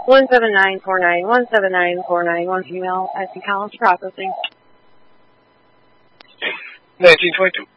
17949, 17949, one female. I see Collins processing. 1922.